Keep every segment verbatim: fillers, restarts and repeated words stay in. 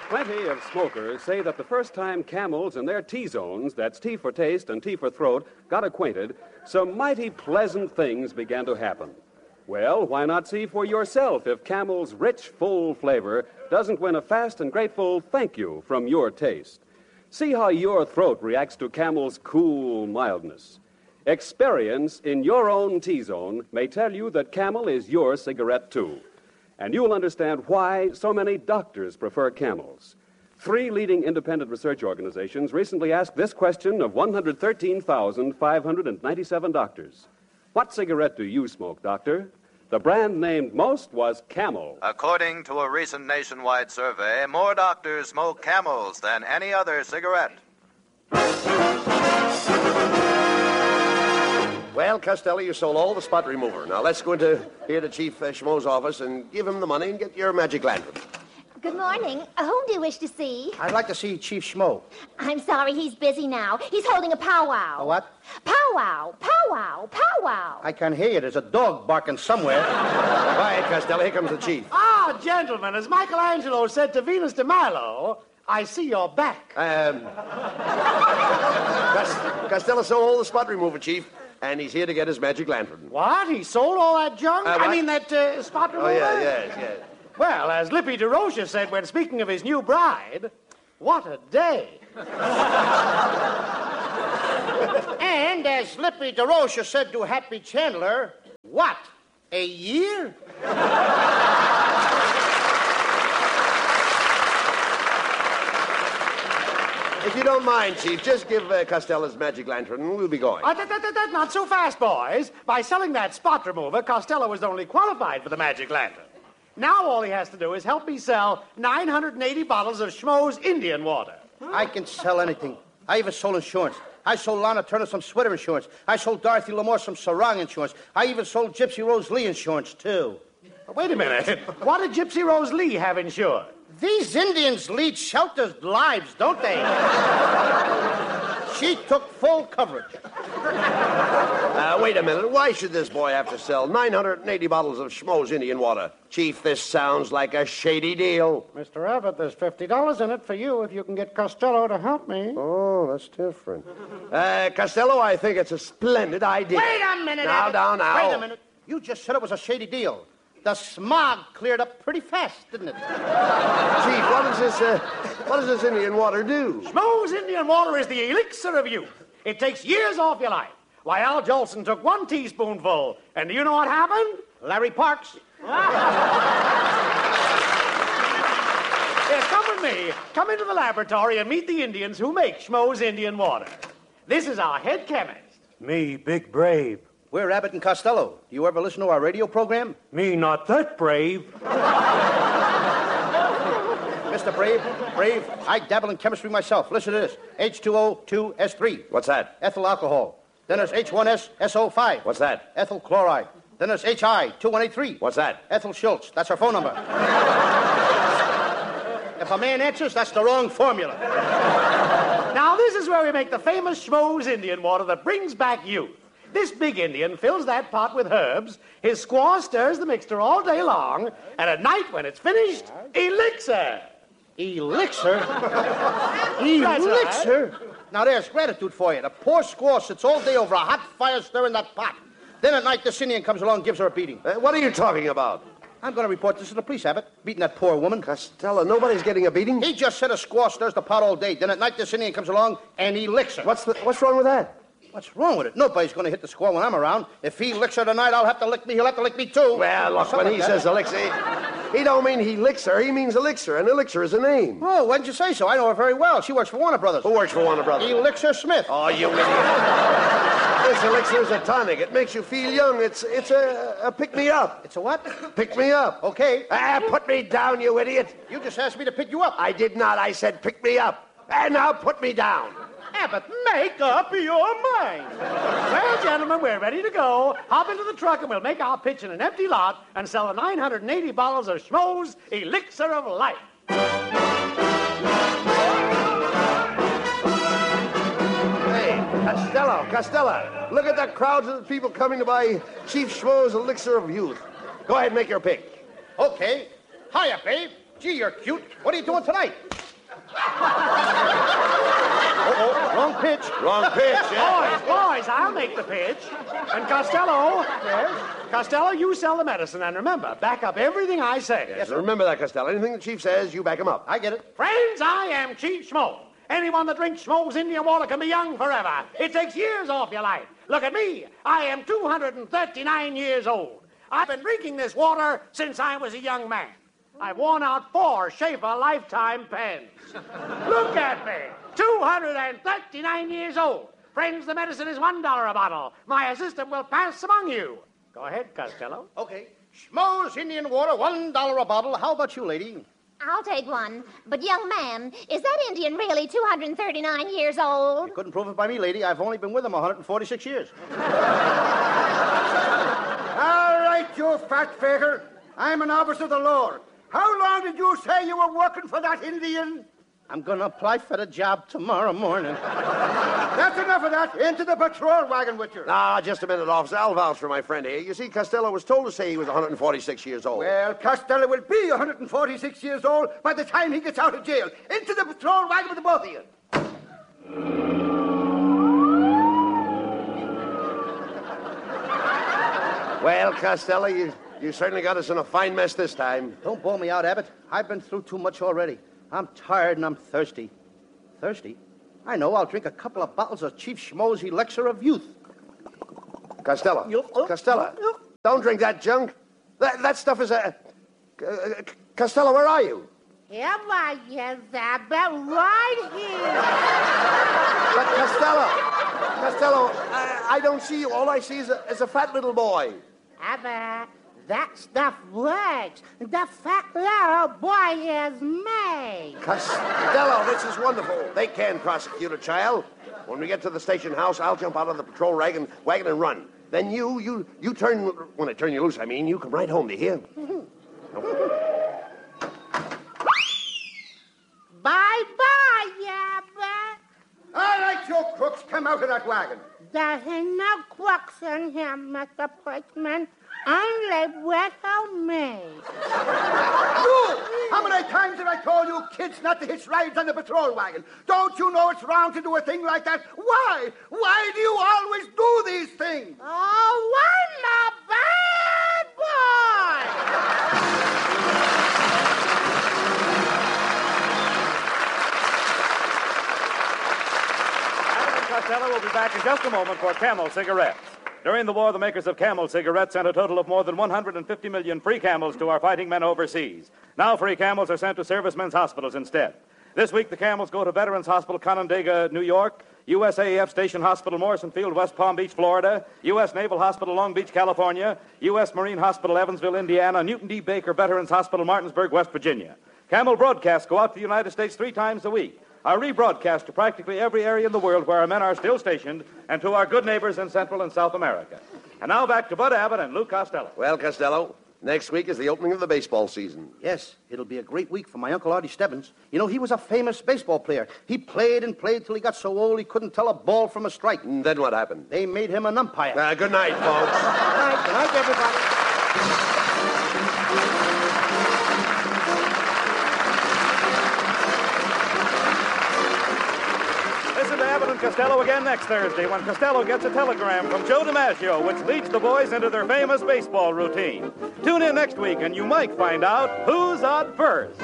Plenty of smokers say that the first time camels and their T-zones, that's T for taste and T for throat, got acquainted, some mighty pleasant things began to happen. Well, why not see for yourself if Camel's rich, full flavor doesn't win a fast and grateful thank you from your taste. See how your throat reacts to Camel's cool mildness. Experience in your own T-zone may tell you that Camel is your cigarette, too. And you'll understand why so many doctors prefer Camels. Three leading independent research organizations recently asked this question of one hundred thirteen thousand five hundred ninety-seven doctors. What cigarette do you smoke, doctor? The brand named most was Camel. According to a recent nationwide survey, more doctors smoke Camels than any other cigarette. Well, Costello, you sold all the spot remover. Now let's go into here to Chief uh, Schmo's office and give him the money and get your magic lantern. Good morning. Whom do you wish to see? I'd like to see Chief Schmo. I'm sorry, he's busy now. He's holding a powwow. A what? Powwow, powwow, powwow. I can hear you. There's a dog barking somewhere. Quiet, Costello. Here comes the chief. Ah, gentlemen, as Michelangelo said to Venus de Milo, I see you're back. Um, Cos- Costello sold all the spot remover, Chief, and he's here to get his magic lantern. What? He sold all that junk? Uh, I what? mean, that uh, spot remover? Oh, yeah, yes, yes. Well, as Lippy DeRocha said when speaking of his new bride, what a day. And as Lippy DeRocha said to Happy Chandler, what? A year? If you don't mind, Chief, just give uh, Costello his magic lantern and we'll be going. Uh, that, that, that, that, not so fast, boys. By selling that spot remover, Costello was only qualified for the magic lantern. Now all he has to do is help me sell nine hundred eighty bottles of Schmo's Indian water. I can sell anything. I even sold insurance. I sold Lana Turner some sweater insurance. I sold Dorothy Lamour some sarong insurance. I even sold Gypsy Rose Lee insurance, too. Wait a minute. What did Gypsy Rose Lee have insured? These Indians lead sheltered lives, don't they? She took full coverage. Uh, wait a minute. Why should this boy have to sell nine hundred eighty bottles of Schmo's Indian water? Chief, this sounds like a shady deal. Mister Abbott, there's fifty dollars in it for you if you can get Costello to help me. Oh, that's different. Uh, Costello, I think it's a splendid idea. Wait a minute, Now, Abbott. down, now. Wait a minute. You just said it was a shady deal. The smog cleared up pretty fast, didn't it? Chief, what does this, uh, what does this Indian water do? Schmo's Indian water is the elixir of youth. It takes years off your life. Why, Al Jolson took one teaspoonful, and do you know what happened? Larry Parks. Yes, come with me. Come into the laboratory and meet the Indians who make Schmo's Indian water. This is our head chemist. Me, Big Brave. We're Abbott and Costello. Do you ever listen to our radio program? Me not that brave. Mister Brave, Brave, I dabble in chemistry myself. Listen to this. H two O two S three. What's that? Ethyl alcohol. Then there's H one S S O five. What's that? Ethyl chloride. Then there's H I two one eight three. What's that? Ethel Schultz. That's her phone number. If a man answers, that's the wrong formula. Now, this is where we make the famous Schmo's Indian water that brings back youth. This big Indian fills that pot with herbs, his squaw stirs the mixture all day long, and at night when it's finished, elixir. Elixir? That's Elixir? Now, there's gratitude for you. The poor squaw sits all day over a hot fire stirring that pot. Then at night, this Indian comes along and gives her a beating. Uh, what are you talking about? I'm going to report this to the police, Abbott. Beating that poor woman. Costello, nobody's getting a beating? He just said a squaw stirs the pot all day. Then at night, this Indian comes along and elixir. What's, the, what's wrong with that? What's wrong with it? Nobody's going to hit the squaw when I'm around. If he licks her tonight, I'll have to lick me. He'll have to lick me, too. Well, look, when Something he like says that. elixir, he don't mean he licks her. He means elixir, and elixir is a name. Oh, why didn't you say so? I know her very well. She works for Warner Brothers. Who works for Warner Brothers? Elixir Smith. Oh, you idiot. This elixir is a tonic. It makes you feel young. It's it's a, a pick-me-up. It's a what? Pick-me-up. Okay. Ah, put me down, you idiot. You just asked me to pick you up. I did not. I said pick me up. And now put me down. Abbott, make up your mind. Well, gentlemen, we're ready to go. Hop into the truck and we'll make our pitch in an empty lot and sell the nine hundred eighty bottles of Schmo's Elixir of Life. Hey, Costello, Costello, look at the crowds of people coming to buy Chief Schmo's Elixir of Youth. Go ahead and make your pick. Okay. Hiya, babe. Gee, you're cute. What are you doing tonight? Uh-oh, wrong pitch. Wrong pitch, yeah. Boys, boys, I'll make the pitch. And Costello, yes? Costello, you sell the medicine. And remember, back up everything I say. Yes, remember that, Costello. Anything the chief says, you back him up. I get it. Friends, I am Chief Schmo. Anyone that drinks Schmo's Indian water can be young forever. It takes years off your life. Look at me. I am two hundred thirty-nine years old. I've been drinking this water since I was a young man. I've worn out four Schaefer lifetime pens. Look at me. two hundred thirty-nine years old. Friends, the medicine is one dollar a bottle. My assistant will pass among you. Go ahead, Costello. Okay. Schmo's Indian water, one dollar a bottle. How about you, lady? I'll take one. But, young man, is that Indian really two hundred thirty-nine years old? You couldn't prove it by me, lady. I've only been with him one hundred forty-six years. All right, you fat faker. I'm an officer of the law. How long did you say you were working for that Indian? I'm going to apply for the job tomorrow morning. That's enough of that. Into the patrol wagon with you. Ah, just a minute, officer. I'll vouch for my friend here. You see, Costello was told to say he was one hundred forty-six years old. Well, Costello will be one hundred forty-six years old by the time he gets out of jail. Into the patrol wagon with the both of you. Well, Costello, you, you certainly got us in a fine mess this time. Don't bore me out, Abbott. I've been through too much already. I'm tired and I'm thirsty. Thirsty? I know. I'll drink a couple of bottles of Chief Schmo's Elixir of Youth. Costello. You- oh, Costello. you- Don't drink that junk. That, that stuff is a... Uh, Costello, where are you? Here I is, Abbott, right here. But Costello. Costello, I, I don't see you. All I see is a, is a fat little boy. Abbott, that stuff works. The fat little boy is me. Costello, this is wonderful. They can prosecute a child. When we get to the station house, I'll jump out of the patrol wagon, wagon and run. Then you, you, you turn, when I turn you loose, I mean, you come right home, do you hear? Bye-bye, Abbott. All right, you crooks, come out of that wagon. There ain't no crooks in here, Mister Policeman. Only little me. You! How many times have I told you kids not to hitch rides on the patrol wagon? Don't you know it's wrong to do a thing like that? Why? Why do you always do these things? Oh, I'm a bad Abbott and Costello will be back in just a moment for Camel cigarettes. During the war, the makers of Camel cigarettes sent a total of more than one hundred fifty million free Camels to our fighting men overseas. Now free Camels are sent to servicemen's hospitals instead. This week, the Camels go to Veterans Hospital, Canandaigua, New York, U S A A F Station Hospital, Morrison Field, West Palm Beach, Florida, U S Naval Hospital, Long Beach, California, U S Marine Hospital, Evansville, Indiana, Newton D. Baker Veterans Hospital, Martinsburg, West Virginia. Camel broadcasts go out to the United States three times a week. Are rebroadcast to practically every area in the world where our men are still stationed and to our good neighbors in Central and South America. And now back to Bud Abbott and Lou Costello. Well, Costello, next week is the opening of the baseball season. Yes, it'll be a great week for my Uncle Artie Stebbins. You know, he was a famous baseball player. He played and played till he got so old he couldn't tell a ball from a strike. And then what happened? They made him an umpire. Uh, good night, folks. Good night. Good night, everybody. Listen to Abbott and Costello again next Thursday when Costello gets a telegram from Joe DiMaggio, which leads the boys into their famous baseball routine. Tune in next week and you might find out who's on first.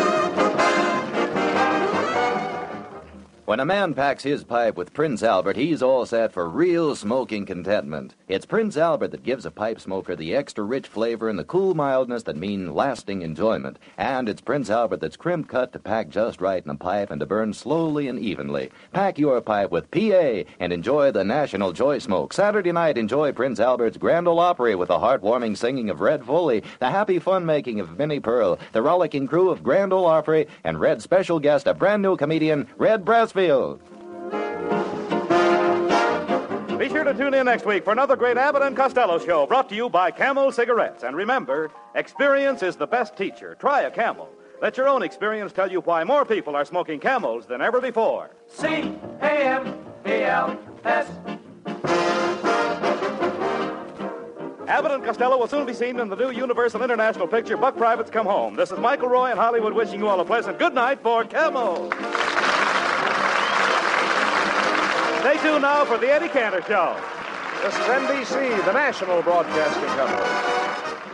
When a man packs his pipe with Prince Albert, he's all set for real smoking contentment. It's Prince Albert that gives a pipe smoker the extra rich flavor and the cool mildness that mean lasting enjoyment. And it's Prince Albert that's crimp cut to pack just right in a pipe and to burn slowly and evenly. Pack your pipe with P A and enjoy the National Joy Smoke. Saturday night, enjoy Prince Albert's Grand Ole Opry with the heartwarming singing of Red Foley, the happy fun-making of Minnie Pearl, the rollicking crew of Grand Ole Opry, and Red's special guest, a brand-new comedian, Red Brassfield. Be sure to tune in next week for another great Abbott and Costello show brought to you by Camel Cigarettes. And remember, experience is the best teacher. Try a Camel. Let your own experience tell you why more people are smoking Camels than ever before. C A M E L S. Abbott and Costello will soon be seen in the new Universal International picture, Buck Privates Come Home. This is Michael Roy in Hollywood wishing you all a pleasant good night for Camel. Stay tuned now for the Eddie Cantor Show. This is N B C, the national broadcasting company.